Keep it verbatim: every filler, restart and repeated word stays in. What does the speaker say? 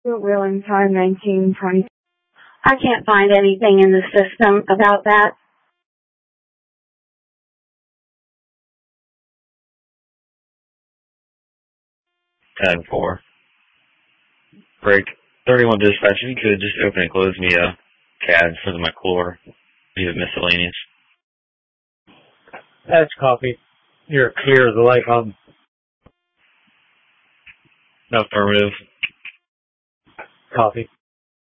Willing time nineteen twenty. I can't find anything in the system about that. ten four. Break. thirty-one dispatch, if you could just open and close me a C A D for my core. Leave it miscellaneous. That's copy. You're clear of the light on. No, affirmative. Copy.